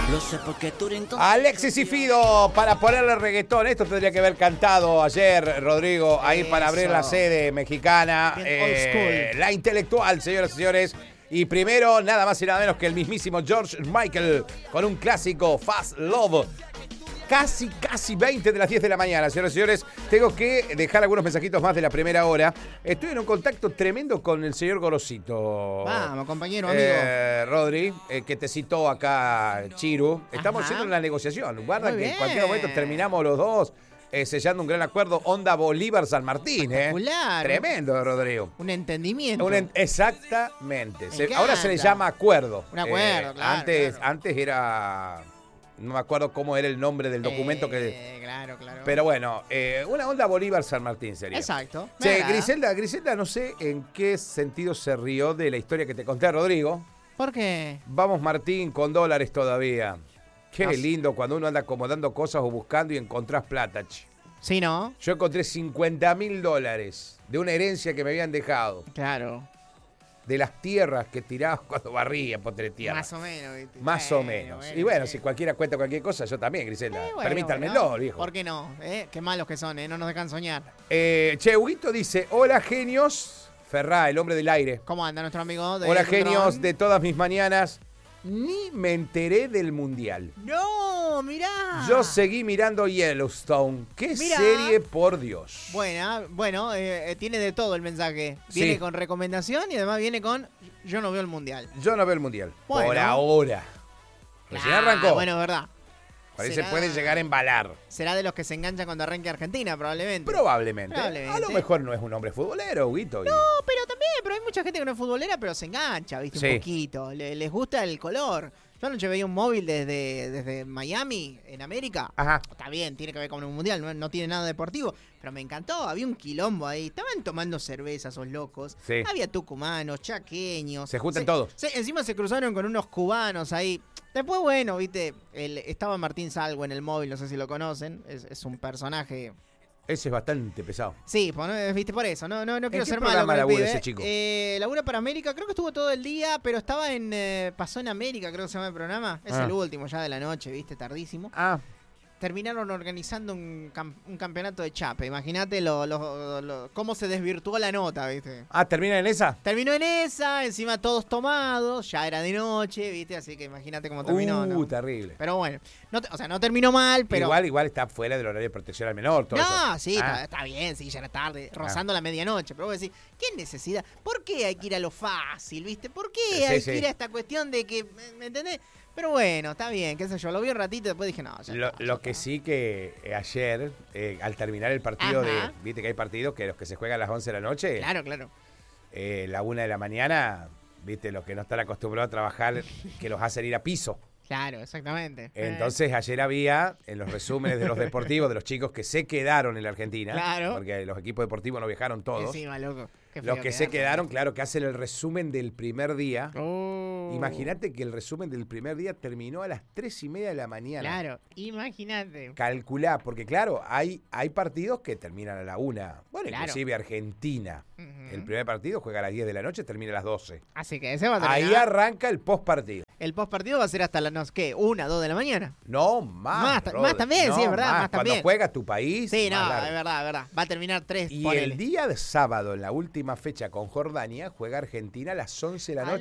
Lo sé porque Turington... Alexis y Fido para ponerle reggaetón. Esto tendría que haber cantado ayer, Rodrigo, ahí para abrir la sede mexicana. Old school. La intelectual, señoras y señores. Y primero, nada más y nada menos que el mismísimo George Michael con un clásico, Fast Love. Casi 20 de las 10 de la mañana, señoras y señores. Tengo que dejar algunos mensajitos más de la primera hora. Estoy en un contacto tremendo con el señor Gorosito. Vamos, compañero, amigo. Rodri, que te citó acá Chiru. Estamos haciendo una negociación. Guarda que en cualquier momento terminamos los dos sellando un gran acuerdo. Onda Bolívar-San Martín. Espectacular. Tremendo, Rodrigo. Un entendimiento. Exactamente. Ahora se le llama acuerdo. Un acuerdo, claro. Antes era... No me acuerdo cómo era el nombre del documento que... Claro. Pero bueno, una onda Bolívar-San Martín sería. Exacto. Che, Griselda, no sé en qué sentido se rió de la historia que te conté, Rodrigo. ¿Por qué? Vamos, Martín, con dólares todavía. Qué lindo cuando uno anda acomodando cosas o buscando y encontrás plata, che. Sí, ¿no? Yo encontré $50.000 de una herencia que me habían dejado. Claro. De las tierras que tirabas cuando barría por tierra. Más o menos, ¿viste? Más o menos. Y bueno, si cualquiera cuenta cualquier cosa, yo también, Griselda. Permítanmelo, viejo. ¿Por qué no? Qué malos que son, no nos dejan soñar. Che, Huguito dice, hola genios. Ferrá, el hombre del aire. ¿Cómo anda nuestro amigo? Hola genios de todas mis mañanas. Ni me enteré del mundial. No, mirá. Yo seguí mirando Yellowstone. ¡Qué serie, por Dios! Bueno, tiene de todo el mensaje. Viene con recomendación y además viene con yo no veo el mundial. Yo no veo el mundial. Bueno. Por ahora. Recién arrancó. Bueno, verdad. Parece puede llegar a embalar. Será de los que se enganchan cuando arranque Argentina, probablemente. Probablemente. A lo mejor no es un hombre futbolero, Huguito. No, pero hay mucha gente que no es futbolera, pero se engancha, ¿viste? Un poquito. Les gusta el color. Yo anoche veía un móvil desde Miami, en América. Ajá. Está bien, tiene que ver con un mundial, no tiene nada deportivo. Pero me encantó, había un quilombo ahí. Estaban tomando cerveza esos locos. Sí. Había tucumanos, chaqueños. Se juntan todos. Encima se cruzaron con unos cubanos ahí. Después, bueno, viste, estaba Martín Salvo en el móvil, no sé si lo conocen. Es un personaje... Ese es bastante pesado. Sí, viste, por eso. No quiero ser malo con el pibe. ese chico? Labura para América, creo que estuvo todo el día, pero estaba pasó en América, creo que se llama el programa. Es el último ya de la noche, viste, tardísimo. Terminaron organizando un campeonato de chape. Imagínate cómo se desvirtuó la nota, ¿viste? ¿Termina en esa? Terminó en esa, encima todos tomados, ya era de noche, ¿viste? Así que imagínate cómo terminó. ¿no? Terrible. Pero bueno, no terminó mal, pero... Igual está fuera del horario de protección al menor, todo eso. Sí, está bien, sí, ya era tarde, rozando la medianoche. Pero vos decís, ¿qué necesidad? ¿Por qué hay que ir a lo fácil, viste? ¿Por qué hay que ir a esta cuestión de que, ¿me entendés? Pero bueno, está bien, qué sé yo, lo vi un ratito y después dije, no. Lo que sí que ayer, al terminar el partido viste que hay partidos que los que se juegan a las 11 de la noche. Claro. La 1 de la mañana, viste, los que no están acostumbrados a trabajar, que los hacen ir a piso. Claro, exactamente. Entonces ayer había, en los resúmenes de los deportivos, de los chicos que se quedaron en la Argentina, porque los equipos deportivos no viajaron todos. Encima, loco. Los que se quedaron, claro, que hacen el resumen del primer día. Imagínate que el resumen del primer día terminó a las 3:30 de la mañana. Claro, imagínate. Calculá, porque claro, hay partidos que terminan a la 1. Bueno, inclusive Argentina. El primer partido juega a las 10 de la noche, termina a las 12. Así que ese va a terminar. Ahí arranca el postpartido. El postpartido va a ser hasta las, ¿qué? 1, 2 de la mañana. No, más también, no, sí, es verdad, más también. Cuando juega tu país. Sí, no, es verdad. Va a terminar 3. Y el día de sábado, en la última fecha con Jordania, juega Argentina a las 11 de la noche.